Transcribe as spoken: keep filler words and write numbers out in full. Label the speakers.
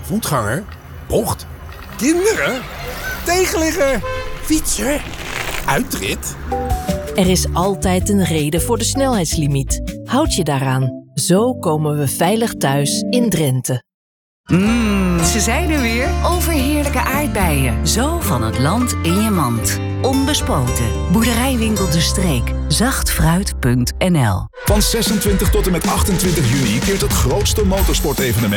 Speaker 1: Voetganger. Bocht. Kinderen. Tegenligger. Fietser. Uitrit.
Speaker 2: Er is altijd een reden voor de snelheidslimiet. Houd je daaraan. Zo komen we veilig thuis in Drenthe.
Speaker 3: Mmm, ze zijn er weer. Overheerlijke aardbeien. Zo van het land in je mand. Onbespoten. Boerderijwinkel De Streek. zachtfruit punt n l.
Speaker 4: Van zesentwintig tot en met achtentwintig juni keert het grootste motorsportevenement